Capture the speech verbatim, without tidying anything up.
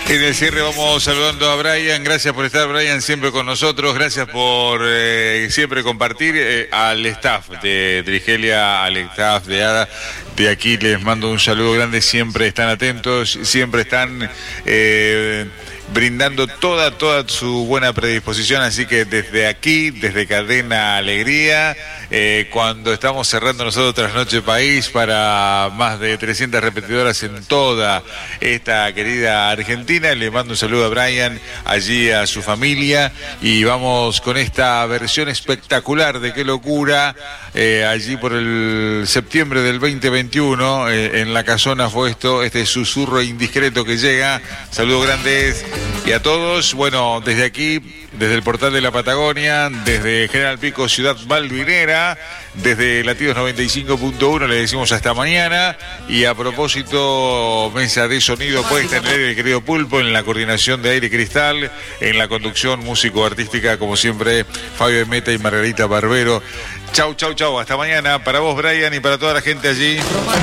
En el cierre vamos saludando a Brian. Gracias por estar, Brian, siempre con nosotros. Gracias por eh, siempre compartir eh, al staff de Trigelia, al staff de ADA. De aquí les mando un saludo grande. Siempre están atentos, siempre están eh, brindando toda, toda su buena predisposición. Así que desde aquí, desde Cadena Alegría, eh, cuando estamos cerrando nosotros Trasnoche País para más de trescientas repetidoras en toda esta querida Argentina, le mando un saludo a Brian, allí a su familia, y vamos con esta versión espectacular de Qué Locura, eh, allí por el septiembre del veinte veintiuno, eh, en La Casona fue esto, este susurro indiscreto que llega. Saludos grandes y a todos. Bueno, desde aquí, desde el portal de la Patagonia, desde General Pico, Ciudad Balvinera, desde Latidos noventa y cinco punto uno, le decimos hasta mañana. Y a propósito, mesa de sonido puesta en el querido Pulpo, en la coordinación de Aire Cristal, en la conducción músico-artística, como siempre, Fabio Meta y Margarita Barbero. Chau, chau, chau, hasta mañana. Para vos, Brian, y para toda la gente allí.